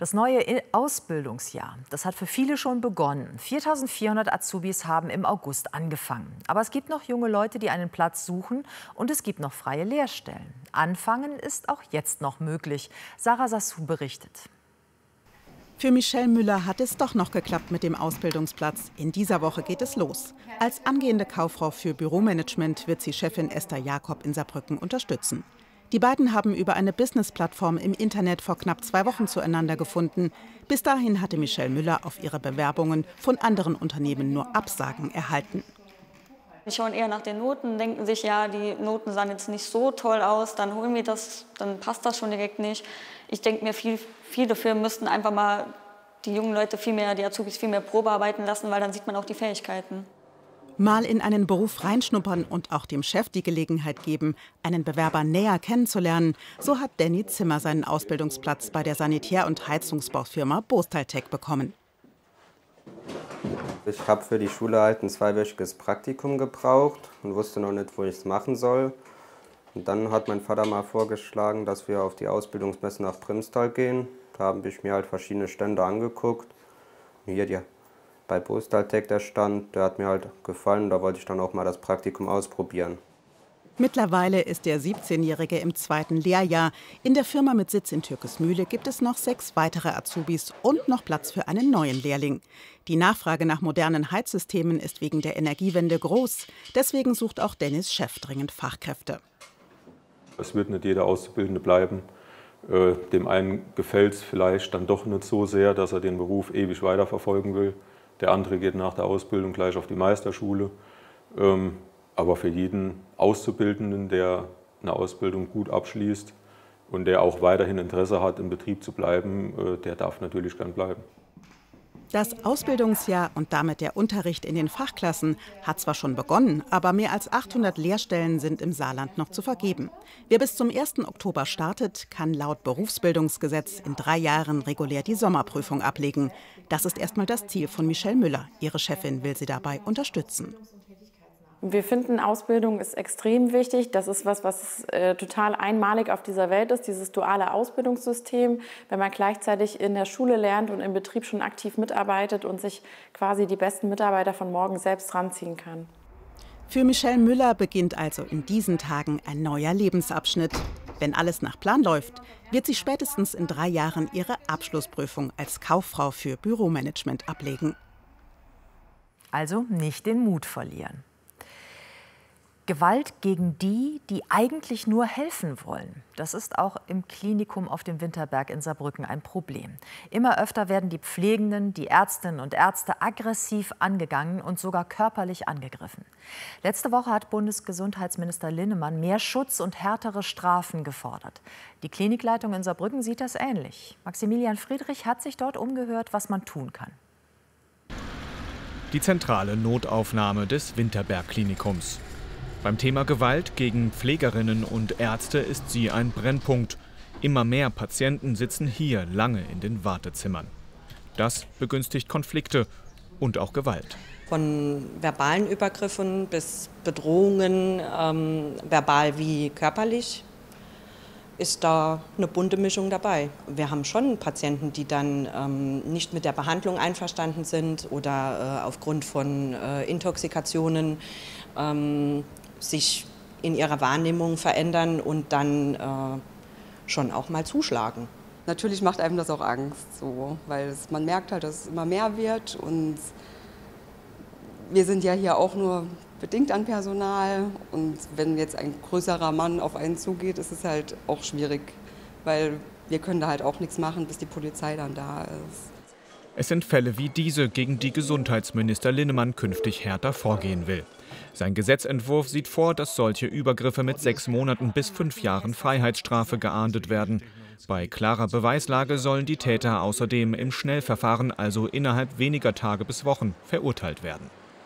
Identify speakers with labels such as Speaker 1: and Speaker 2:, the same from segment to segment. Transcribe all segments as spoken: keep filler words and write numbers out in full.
Speaker 1: Das neue Ausbildungsjahr, das hat für viele schon begonnen. viertausendvierhundert Azubis haben im August angefangen. Aber es gibt noch junge Leute, die einen Platz suchen, und es gibt noch freie Lehrstellen. Anfangen ist auch jetzt noch möglich. Sarah Sassou berichtet.
Speaker 2: Für Michelle Müller hat es doch noch geklappt mit dem Ausbildungsplatz. In dieser Woche geht es los. Als angehende Kauffrau für Büromanagement wird sie Chefin Esther Jakob in Saarbrücken unterstützen. Die beiden haben über eine Business-Plattform im Internet vor knapp zwei Wochen zueinander gefunden. Bis dahin hatte Michelle Müller auf ihre Bewerbungen von anderen Unternehmen nur Absagen erhalten.
Speaker 3: Die schauen eher nach den Noten, denken sich, ja, die Noten sahen jetzt nicht so toll aus, dann holen wir das, dann passt das schon direkt nicht. Ich denke mir, viel, viele Firmen müssten einfach mal die jungen Leute viel mehr, die Azubis viel mehr Probe arbeiten lassen, weil dann sieht man auch die Fähigkeiten.
Speaker 2: Mal in einen Beruf reinschnuppern und auch dem Chef die Gelegenheit geben, einen Bewerber näher kennenzulernen. So hat Danny Zimmer seinen Ausbildungsplatz bei der Sanitär- und Heizungsbaufirma Bostaltec bekommen.
Speaker 4: Ich habe für die Schule halt ein zweiwöchiges Praktikum gebraucht und wusste noch nicht, wo ich es machen soll. Und dann hat mein Vater mal vorgeschlagen, dass wir auf die Ausbildungsmesse nach Primstal gehen. Da habe ich mir halt verschiedene Stände angeguckt. Hier die bei Bostaltec der Stand, der hat mir halt gefallen, da wollte ich dann auch mal das Praktikum ausprobieren.
Speaker 2: Mittlerweile ist der siebzehnjährige im zweiten Lehrjahr. In der Firma mit Sitz in Türkesmühle gibt es noch sechs weitere Azubis und noch Platz für einen neuen Lehrling. Die Nachfrage nach modernen Heizsystemen ist wegen der Energiewende groß. Deswegen sucht auch Dennis Chef dringend Fachkräfte.
Speaker 5: Es wird nicht jeder Auszubildende bleiben. Dem einen gefällt es vielleicht dann doch nicht so sehr, dass er den Beruf ewig weiterverfolgen will. Der andere geht nach der Ausbildung gleich auf die Meisterschule. Aber für jeden Auszubildenden, der eine Ausbildung gut abschließt und der auch weiterhin Interesse hat, im Betrieb zu bleiben, der darf natürlich gern bleiben.
Speaker 2: Das Ausbildungsjahr und damit der Unterricht in den Fachklassen hat zwar schon begonnen, aber mehr als achthundert Lehrstellen sind im Saarland noch zu vergeben. Wer bis zum ersten Oktober startet, kann laut Berufsbildungsgesetz in drei Jahren regulär die Sommerprüfung ablegen. Das ist erstmal das Ziel von Michelle Müller. Ihre Chefin will sie dabei unterstützen.
Speaker 6: Wir finden, Ausbildung ist extrem wichtig. Das ist was, was äh, total einmalig auf dieser Welt ist, dieses duale Ausbildungssystem. Wenn man gleichzeitig in der Schule lernt und im Betrieb schon aktiv mitarbeitet und sich quasi die besten Mitarbeiter von morgen selbst ranziehen kann.
Speaker 2: Für Michelle Müller beginnt also in diesen Tagen ein neuer Lebensabschnitt. Wenn alles nach Plan läuft, wird sie spätestens in drei Jahren ihre Abschlussprüfung als Kauffrau für Büromanagement ablegen.
Speaker 1: Also nicht den Mut verlieren. Gewalt gegen die, die eigentlich nur helfen wollen. Das ist auch im Klinikum auf dem Winterberg in Saarbrücken ein Problem. Immer öfter werden die Pflegenden, die Ärztinnen und Ärzte aggressiv angegangen und sogar körperlich angegriffen. Letzte Woche hat Bundesgesundheitsminister Linnemann mehr Schutz und härtere Strafen gefordert. Die Klinikleitung in Saarbrücken sieht das ähnlich. Maximilian Friedrich hat sich dort umgehört, was man tun kann.
Speaker 7: Die zentrale Notaufnahme des Winterberg-Klinikums. Beim Thema Gewalt gegen Pflegerinnen und Ärzte ist sie ein Brennpunkt. Immer mehr Patienten sitzen hier lange in den Wartezimmern. Das begünstigt Konflikte und auch Gewalt.
Speaker 8: Von verbalen Übergriffen bis Bedrohungen, ähm, verbal wie körperlich, ist da eine bunte Mischung dabei. Wir haben schon Patienten, die dann ähm, nicht mit der Behandlung einverstanden sind oder äh, aufgrund von äh, Intoxikationen ähm, sich in ihrer Wahrnehmung verändern und dann äh, schon auch mal zuschlagen.
Speaker 9: Natürlich macht einem das auch Angst, so, weil es, man merkt halt, dass es immer mehr wird und wir sind ja hier auch nur bedingt an Personal und wenn jetzt ein größerer Mann auf einen zugeht, ist es halt auch schwierig, weil wir können da halt auch nichts machen, bis die Polizei dann da ist.
Speaker 7: Es sind Fälle wie diese, gegen die Gesundheitsminister Linnemann künftig härter vorgehen will. Sein Gesetzentwurf sieht vor, dass solche Übergriffe mit sechs Monaten bis fünf Jahren Freiheitsstrafe geahndet werden. Bei klarer Beweislage sollen die Täter außerdem im Schnellverfahren, also innerhalb weniger Tage bis Wochen, verurteilt werden.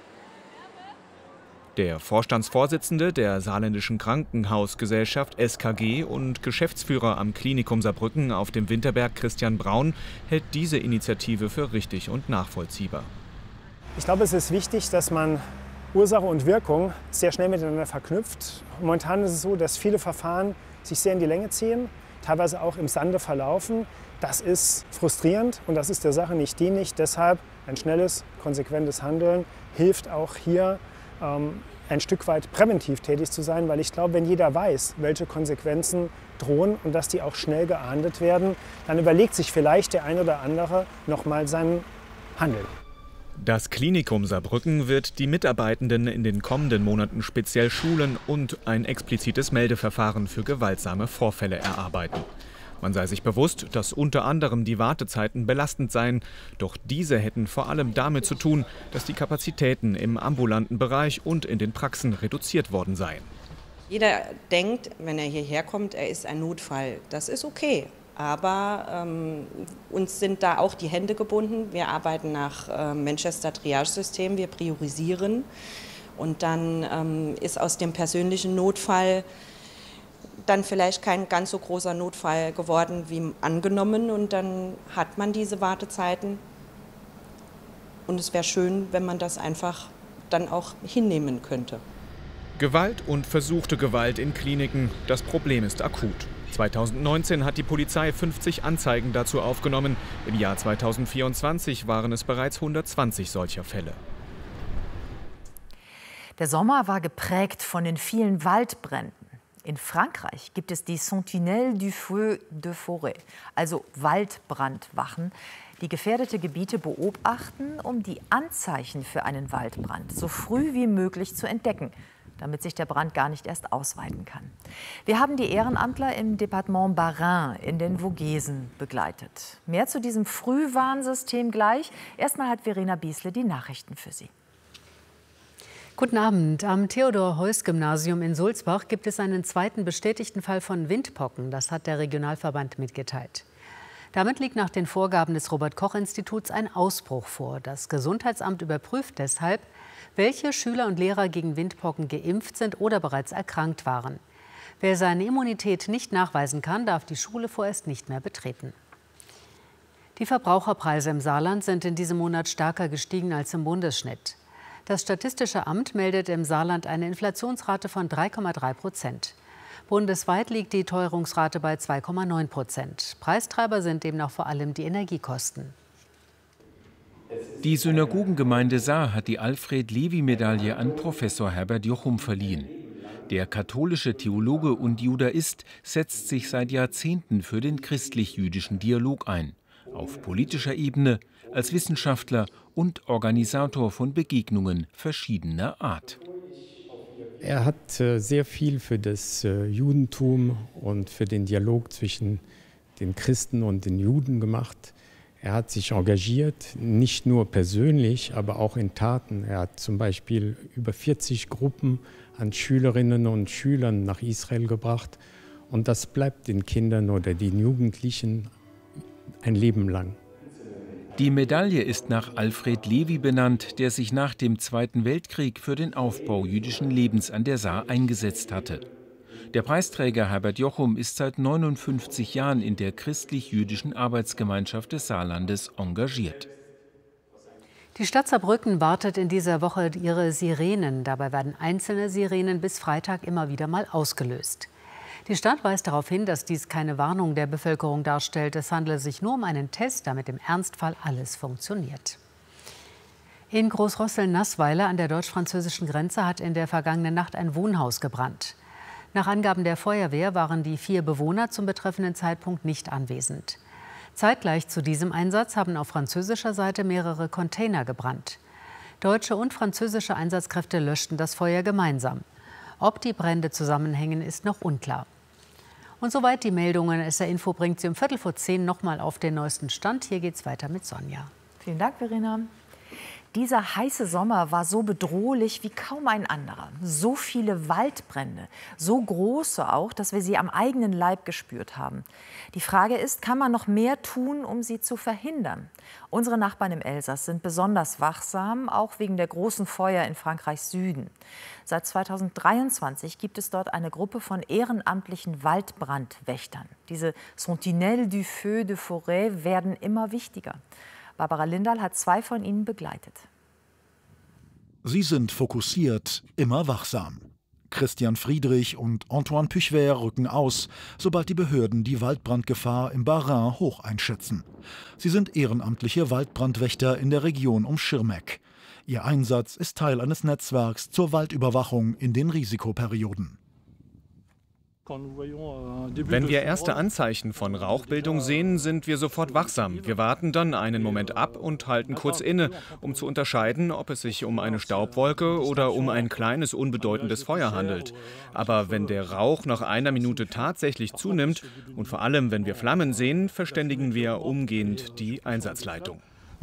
Speaker 7: Der Vorstandsvorsitzende der Saarländischen Krankenhausgesellschaft S K G und Geschäftsführer am Klinikum Saarbrücken auf dem Winterberg, Christian Braun, hält diese Initiative für richtig und nachvollziehbar.
Speaker 10: Ich glaube, es ist wichtig, dass man Ursache und Wirkung sehr schnell miteinander verknüpft. Momentan ist es so, dass viele Verfahren sich sehr in die Länge ziehen, teilweise auch im Sande verlaufen. Das ist frustrierend und das ist der Sache nicht dienlich. Deshalb ein schnelles, konsequentes Handeln hilft auch hier, ähm, ein Stück weit präventiv tätig zu sein, weil ich glaube, wenn jeder weiß, welche Konsequenzen drohen und dass die auch schnell geahndet werden, dann überlegt sich vielleicht der ein oder andere nochmal sein Handeln.
Speaker 7: Das Klinikum Saarbrücken wird die Mitarbeitenden in den kommenden Monaten speziell schulen und ein explizites Meldeverfahren für gewaltsame Vorfälle erarbeiten. Man sei sich bewusst, dass unter anderem die Wartezeiten belastend seien. Doch diese hätten vor allem damit zu tun, dass die Kapazitäten im ambulanten Bereich und in den Praxen reduziert worden seien.
Speaker 8: Jeder denkt, wenn er hierher kommt, er ist ein Notfall. Das ist okay. Aber ähm, uns sind da auch die Hände gebunden. Wir arbeiten nach äh, Manchester Triage-System, wir priorisieren. Und dann ähm, ist aus dem persönlichen Notfall dann vielleicht kein ganz so großer Notfall geworden wie angenommen. Und dann hat man diese Wartezeiten. Und es wäre schön, wenn man das einfach dann auch hinnehmen könnte.
Speaker 7: Gewalt und versuchte Gewalt in Kliniken, das Problem ist akut. zweitausendneunzehn hat die Polizei fünfzig Anzeigen dazu aufgenommen. Im Jahr zweitausendvierundzwanzig waren es bereits hundertzwanzig solcher Fälle.
Speaker 1: Der Sommer war geprägt von den vielen Waldbränden. In Frankreich gibt es die Sentinelles du Feu de Forêt, also Waldbrandwachen, die gefährdete Gebiete beobachten, um die Anzeichen für einen Waldbrand so früh wie möglich zu entdecken, damit sich der Brand gar nicht erst ausweiten kann. Wir haben die Ehrenamtler im Departement Bas-Rhin in den Vogesen begleitet. Mehr zu diesem Frühwarnsystem gleich. Erstmal hat Verena Biesle die Nachrichten für Sie.
Speaker 11: Guten Abend. Am Theodor-Heuss-Gymnasium in Sulzbach gibt es einen zweiten bestätigten Fall von Windpocken. Das hat der Regionalverband mitgeteilt. Damit liegt nach den Vorgaben des Robert-Koch-Instituts ein Ausbruch vor. Das Gesundheitsamt überprüft deshalb, welche Schüler und Lehrer gegen Windpocken geimpft sind oder bereits erkrankt waren. Wer seine Immunität nicht nachweisen kann, darf die Schule vorerst nicht mehr betreten. Die Verbraucherpreise im Saarland sind in diesem Monat stärker gestiegen als im Bundesschnitt. Das Statistische Amt meldet im Saarland eine Inflationsrate von drei Komma drei Prozent. Bundesweit liegt die Teuerungsrate bei zwei Komma neun Prozent. Preistreiber sind demnach vor allem die Energiekosten.
Speaker 12: Die Synagogengemeinde Saar hat die Alfred-Lewy-Medaille an Professor Herbert Jochum verliehen. Der katholische Theologe und Judaist setzt sich seit Jahrzehnten für den christlich-jüdischen Dialog ein. Auf politischer Ebene, als Wissenschaftler und Organisator von Begegnungen verschiedener Art.
Speaker 13: Er hat sehr viel für das Judentum und für den Dialog zwischen den Christen und den Juden gemacht. Er hat sich engagiert, nicht nur persönlich, aber auch in Taten. Er hat zum Beispiel über vierzig Gruppen an Schülerinnen und Schülern nach Israel gebracht. Und das bleibt den Kindern oder den Jugendlichen ein Leben lang.
Speaker 12: Die Medaille ist nach Alfred Lewy benannt, der sich nach dem Zweiten Weltkrieg für den Aufbau jüdischen Lebens an der Saar eingesetzt hatte. Der Preisträger Herbert Jochum ist seit neunundfünfzig Jahren in der christlich-jüdischen Arbeitsgemeinschaft des Saarlandes engagiert.
Speaker 11: Die Stadt Saarbrücken wartet in dieser Woche ihre Sirenen. Dabei werden einzelne Sirenen bis Freitag immer wieder mal ausgelöst. Die Stadt weist darauf hin, dass dies keine Warnung der Bevölkerung darstellt. Es handele sich nur um einen Test, damit im Ernstfall alles funktioniert. In Großrossel-Nassweiler an der deutsch-französischen Grenze hat in der vergangenen Nacht ein Wohnhaus gebrannt. Nach Angaben der Feuerwehr waren die vier Bewohner zum betreffenden Zeitpunkt nicht anwesend. Zeitgleich zu diesem Einsatz haben auf französischer Seite mehrere Container gebrannt. Deutsche und französische Einsatzkräfte löschten das Feuer gemeinsam. Ob die Brände zusammenhängen, ist noch unklar. Und soweit die Meldungen. S R Info bringt Sie um Viertel vor zehn nochmal auf den neuesten Stand. Hier geht's weiter mit Sonja.
Speaker 1: Vielen Dank, Verena. Dieser heiße Sommer war so bedrohlich wie kaum ein anderer. So viele Waldbrände, so große auch, dass wir sie am eigenen Leib gespürt haben. Die Frage ist, kann man noch mehr tun, um sie zu verhindern? Unsere Nachbarn im Elsass sind besonders wachsam, auch wegen der großen Feuer in Frankreichs Süden. Seit zweitausenddreiundzwanzig gibt es dort eine Gruppe von ehrenamtlichen Waldbrandwächtern. Diese Sentinelles du Feu de Forêt werden immer wichtiger. Barbara Lindahl hat zwei von ihnen begleitet.
Speaker 14: Sie sind fokussiert, immer wachsam. Christian Friedrich und Antoine Puchver rücken aus, sobald die Behörden die Waldbrandgefahr im Bas-Rhin hoch einschätzen. Sie sind ehrenamtliche Waldbrandwächter in der Region um Schirmeck. Ihr Einsatz ist Teil eines Netzwerks zur Waldüberwachung in den Risikoperioden.
Speaker 7: Wenn wir erste Anzeichen von Rauchbildung sehen, sind wir sofort wachsam. Wir warten dann einen Moment ab und halten kurz inne, um zu unterscheiden, ob es sich um eine Staubwolke oder um ein kleines, unbedeutendes Feuer handelt. Aber wenn der Rauch nach einer Minute tatsächlich zunimmt und vor allem, wenn wir Flammen sehen, verständigen wir umgehend die Einsatzleitung.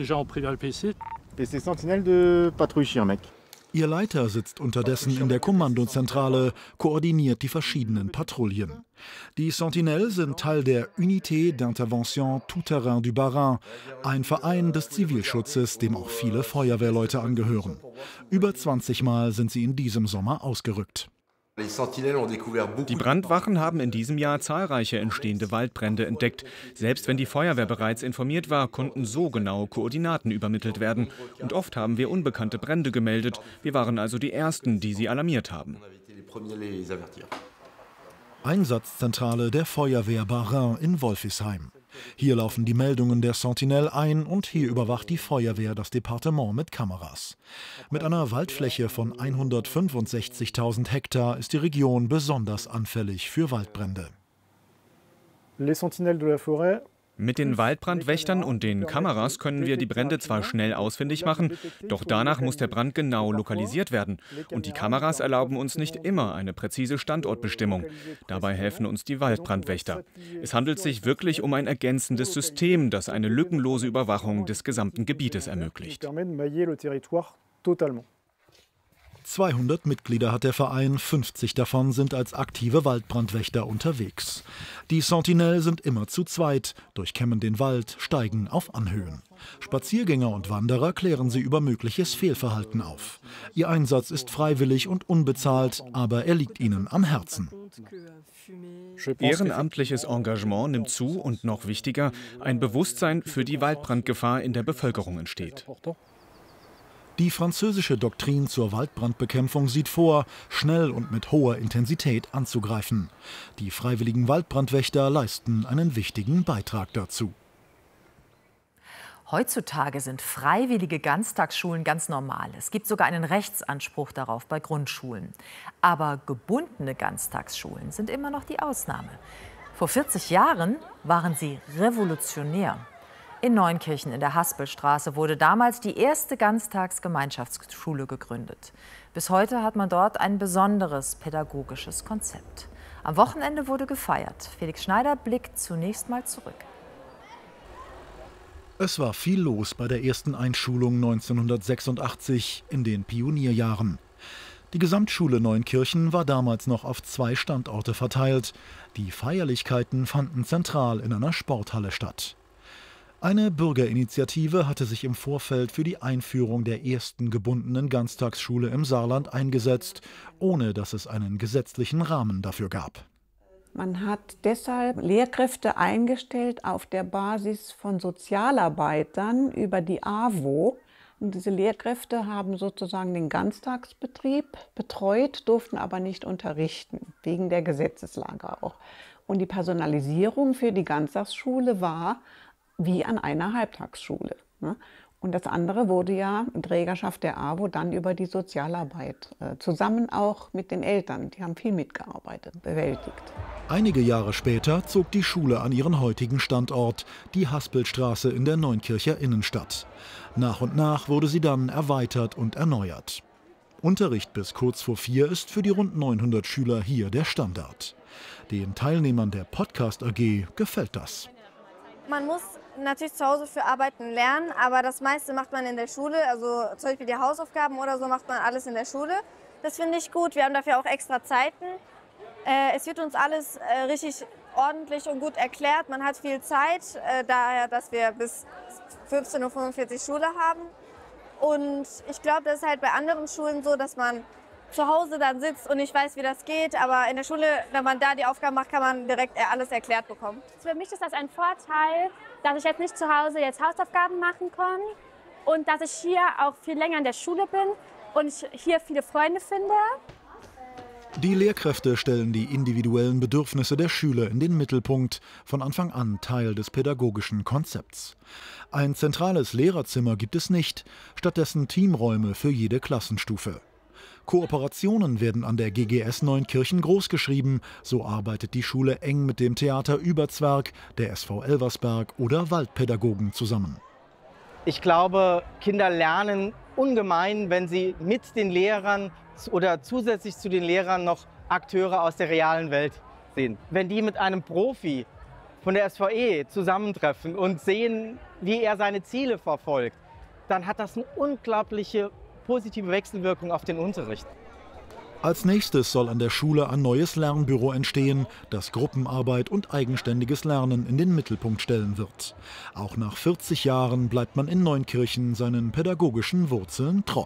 Speaker 14: Ihr Leiter sitzt unterdessen in der Kommandozentrale, koordiniert die verschiedenen Patrouillen. Die Sentinelles sind Teil der Unité d'Intervention Tout-Terrain du Bas-Rhin, ein Verein des Zivilschutzes, dem auch viele Feuerwehrleute angehören. Über zwanzig Mal sind sie in diesem Sommer ausgerückt.
Speaker 7: Die Brandwachen haben in diesem Jahr zahlreiche entstehende Waldbrände entdeckt. Selbst wenn die Feuerwehr bereits informiert war, konnten so genaue Koordinaten übermittelt werden. Und oft haben wir unbekannte Brände gemeldet. Wir waren also die Ersten, die sie alarmiert haben.
Speaker 14: Einsatzzentrale der Feuerwehr Bas-Rhin in Wolfisheim. Hier laufen die Meldungen der Sentinelle ein und hier überwacht die Feuerwehr das Departement mit Kameras. Mit einer Waldfläche von hundertfünfundsechzigtausend Hektar ist die Region besonders anfällig für Waldbrände.
Speaker 10: Les Sentinelles de la Forêt.
Speaker 7: Mit den Waldbrandwächtern und den Kameras können wir die Brände zwar schnell ausfindig machen, doch danach muss der Brand genau lokalisiert werden. Und die Kameras erlauben uns nicht immer eine präzise Standortbestimmung. Dabei helfen uns die Waldbrandwächter. Es handelt sich wirklich um ein ergänzendes System, das eine lückenlose Überwachung des gesamten Gebietes ermöglicht.
Speaker 14: zweihundert Mitglieder hat der Verein, fünfzig davon sind als aktive Waldbrandwächter unterwegs. Die Sentinelles sind immer zu zweit, durchkämmen den Wald, steigen auf Anhöhen. Spaziergänger und Wanderer klären sie über mögliches Fehlverhalten auf. Ihr Einsatz ist freiwillig und unbezahlt, aber er liegt ihnen am Herzen.
Speaker 7: Ehrenamtliches Engagement nimmt zu und noch wichtiger, ein Bewusstsein für die Waldbrandgefahr in der Bevölkerung entsteht.
Speaker 14: Die französische Doktrin zur Waldbrandbekämpfung sieht vor, schnell und mit hoher Intensität anzugreifen. Die freiwilligen Waldbrandwächter leisten einen wichtigen Beitrag dazu.
Speaker 1: Heutzutage sind freiwillige Ganztagsschulen ganz normal. Es gibt sogar einen Rechtsanspruch darauf bei Grundschulen. Aber gebundene Ganztagsschulen sind immer noch die Ausnahme. Vor vierzig Jahren waren sie revolutionär. In Neunkirchen in der Haspelstraße wurde damals die erste Ganztagsgemeinschaftsschule gegründet. Bis heute hat man dort ein besonderes pädagogisches Konzept. Am Wochenende wurde gefeiert. Felix Schneider blickt zunächst mal zurück.
Speaker 14: Es war viel los bei der ersten Einschulung neunzehnhundertsechsundachtzig in den Pionierjahren. Die Gesamtschule Neunkirchen war damals noch auf zwei Standorte verteilt. Die Feierlichkeiten fanden zentral in einer Sporthalle statt. Eine Bürgerinitiative hatte sich im Vorfeld für die Einführung der ersten gebundenen Ganztagsschule im Saarland eingesetzt, ohne dass es einen gesetzlichen Rahmen dafür gab.
Speaker 15: Man hat deshalb Lehrkräfte eingestellt auf der Basis von Sozialarbeitern über die A W O. Und diese Lehrkräfte haben sozusagen den Ganztagsbetrieb betreut, durften aber nicht unterrichten, wegen der Gesetzeslage auch. Und die Personalisierung für die Ganztagsschule war wie an einer Halbtagsschule. Und das andere wurde ja in Trägerschaft der A W O dann über die Sozialarbeit, zusammen auch mit den Eltern. Die haben viel mitgearbeitet, bewältigt.
Speaker 14: Einige Jahre später zog die Schule an ihren heutigen Standort, die Haspelstraße in der Neunkircher Innenstadt. Nach und nach wurde sie dann erweitert und erneuert. Unterricht bis kurz vor vier ist für die rund neunhundert Schüler hier der Standard. Den Teilnehmern der Podcast A G gefällt das.
Speaker 16: Man muss natürlich zu Hause für Arbeiten lernen, aber das meiste macht man in der Schule. Also zum Beispiel die Hausaufgaben oder so macht man alles in der Schule. Das finde ich gut. Wir haben dafür auch extra Zeiten. Äh, es wird uns alles äh, richtig ordentlich und gut erklärt. Man hat viel Zeit, äh, daher, dass wir bis fünfzehn Uhr fünfundvierzig Schule haben. Und ich glaube, das ist halt bei anderen Schulen so, dass man zu Hause dann sitzt und nicht weiß, wie das geht. Aber in der Schule, wenn man da die Aufgaben macht, kann man direkt alles erklärt bekommen.
Speaker 17: Für mich ist das ein Vorteil, dass ich jetzt nicht zu Hause jetzt Hausaufgaben machen kann und dass ich hier auch viel länger in der Schule bin und ich hier viele Freunde finde.
Speaker 14: Die Lehrkräfte stellen die individuellen Bedürfnisse der Schüler in den Mittelpunkt, von Anfang an Teil des pädagogischen Konzepts. Ein zentrales Lehrerzimmer gibt es nicht, stattdessen Teamräume für jede Klassenstufe. Kooperationen werden an der G G S Neunkirchen großgeschrieben, so arbeitet die Schule eng mit dem Theater Überzwerg, der S V Elversberg oder Waldpädagogen zusammen.
Speaker 18: Ich glaube, Kinder lernen ungemein, wenn sie mit den Lehrern oder zusätzlich zu den Lehrern noch Akteure aus der realen Welt sehen. Wenn die mit einem Profi von der S V E zusammentreffen und sehen, wie er seine Ziele verfolgt, dann hat das eine unglaubliche positive Wechselwirkung auf den Unterricht.
Speaker 14: Als nächstes soll an der Schule ein neues Lernbüro entstehen, das Gruppenarbeit und eigenständiges Lernen in den Mittelpunkt stellen wird. Auch nach vierzig Jahren bleibt man in Neunkirchen seinen pädagogischen Wurzeln treu.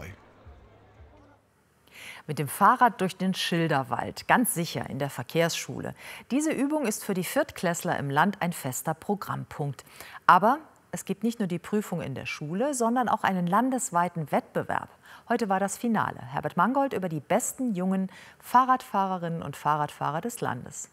Speaker 1: Mit dem Fahrrad durch den Schilderwald, ganz sicher in der Verkehrsschule. Diese Übung ist für die Viertklässler im Land ein fester Programmpunkt. Aber es gibt nicht nur die Prüfung in der Schule, sondern auch einen landesweiten Wettbewerb. Heute war das Finale. Herbert Mangold über die besten jungen Fahrradfahrerinnen und Fahrradfahrer des Landes.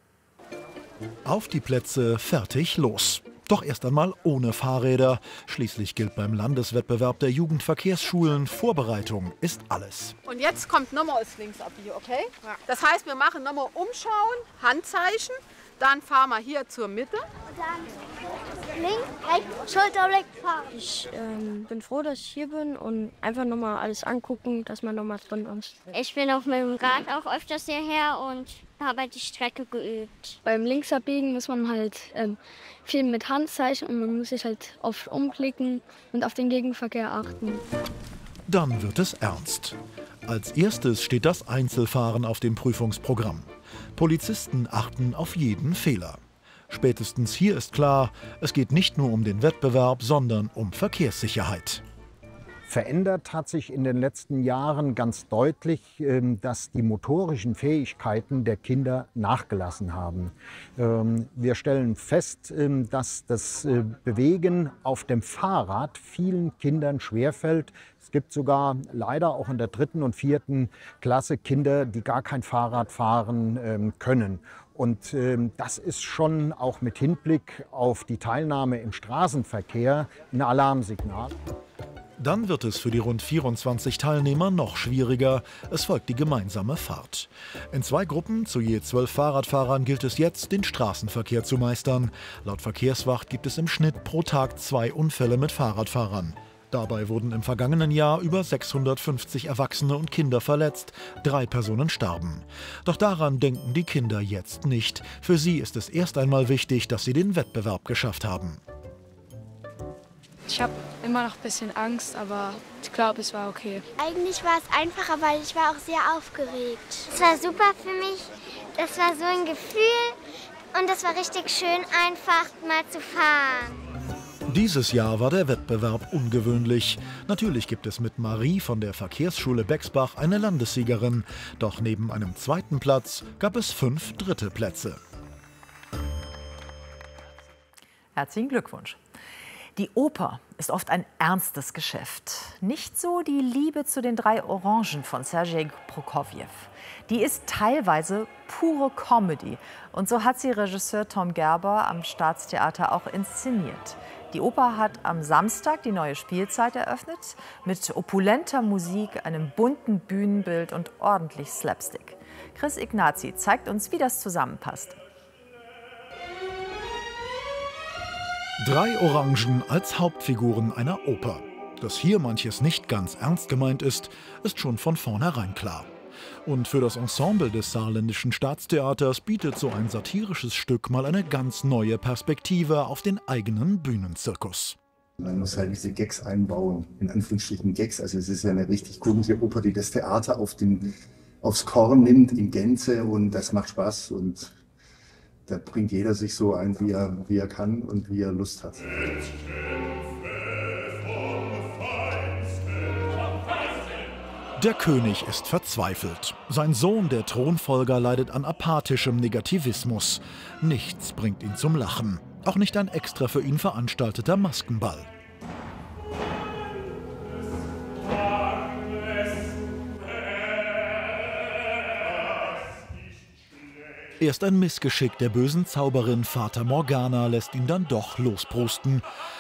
Speaker 14: Auf die Plätze, fertig, los. Doch erst einmal ohne Fahrräder. Schließlich gilt beim Landeswettbewerb der Jugendverkehrsschulen, Vorbereitung ist alles.
Speaker 19: Und jetzt kommt nochmal das Linksabbiegen, okay? Das heißt, wir machen nochmal Umschauen, Handzeichen. Dann fahren wir hier zur Mitte.
Speaker 20: Und dann links, rechts, Schulter, links fahren.
Speaker 21: Ich ähm, bin froh, dass ich hier bin und einfach nochmal alles angucken, dass man nochmal drin ist.
Speaker 20: Ich bin auf meinem Rad auch öfters hierher und habe die Strecke geübt.
Speaker 21: Beim Linksabbiegen muss man halt ähm, viel mit Handzeichen und man muss sich halt oft umklicken und auf den Gegenverkehr achten.
Speaker 14: Dann wird es ernst. Als erstes steht das Einzelfahren auf dem Prüfungsprogramm. Polizisten achten auf jeden Fehler. Spätestens hier ist klar, es geht nicht nur um den Wettbewerb, sondern um Verkehrssicherheit.
Speaker 22: Verändert hat sich in den letzten Jahren ganz deutlich, dass die motorischen Fähigkeiten der Kinder nachgelassen haben. Wir stellen fest, dass das Bewegen auf dem Fahrrad vielen Kindern schwerfällt. Es gibt sogar leider auch in der dritten und vierten Klasse Kinder, die gar kein Fahrrad fahren können. Und das ist schon auch mit Hinblick auf die Teilnahme im Straßenverkehr ein Alarmsignal.
Speaker 14: Dann wird es für die rund vierundzwanzig Teilnehmer noch schwieriger. Es folgt die gemeinsame Fahrt. In zwei Gruppen zu je zwölf Fahrradfahrern gilt es jetzt, den Straßenverkehr zu meistern. Laut Verkehrswacht gibt es im Schnitt pro Tag zwei Unfälle mit Fahrradfahrern. Dabei wurden im vergangenen Jahr über sechshundertfünfzig Erwachsene und Kinder verletzt. Drei Personen starben. Doch daran denken die Kinder jetzt nicht. Für sie ist es erst einmal wichtig, dass sie den Wettbewerb geschafft haben.
Speaker 21: Ich habe immer noch ein bisschen Angst, aber ich glaube, es war okay.
Speaker 20: Eigentlich war es einfacher, weil ich war auch sehr aufgeregt. Es war super für mich. Das war so ein Gefühl und es war richtig schön, einfach mal zu fahren.
Speaker 14: Dieses Jahr war der Wettbewerb ungewöhnlich. Natürlich gibt es mit Marie von der Verkehrsschule Bexbach eine Landessiegerin. Doch neben einem zweiten Platz gab es fünf dritte Plätze.
Speaker 1: Herzlichen Glückwunsch. Die Oper ist oft ein ernstes Geschäft. Nicht so die Liebe zu den drei Orangen von Sergei Prokofjew. Die ist teilweise pure Comedy. Und so hat sie Regisseur Tom Gerber am Staatstheater auch inszeniert. Die Oper hat am Samstag die neue Spielzeit eröffnet. Mit opulenter Musik, einem bunten Bühnenbild und ordentlich Slapstick. Chris Ignazi zeigt uns, wie das zusammenpasst.
Speaker 14: Drei Orangen als Hauptfiguren einer Oper. Dass hier manches nicht ganz ernst gemeint ist, ist schon von vornherein klar. Und für das Ensemble des Saarländischen Staatstheaters bietet so ein satirisches Stück mal eine ganz neue Perspektive auf den eigenen Bühnenzirkus.
Speaker 23: Man muss halt diese Gags einbauen, in Anführungsstrichen Gags. Also es ist ja eine richtig komische Oper, die das Theater auf den, aufs Korn nimmt in Gänze und das macht Spaß. Und da bringt jeder sich so ein, wie er, wie er kann und wie er Lust hat.
Speaker 14: Der König ist verzweifelt. Sein Sohn, der Thronfolger, leidet an apathischem Negativismus. Nichts bringt ihn zum Lachen. Auch nicht ein extra für ihn veranstalteter Maskenball. Erst ein Missgeschick der bösen Zauberin Fata Morgana lässt ihn dann doch losbrusten.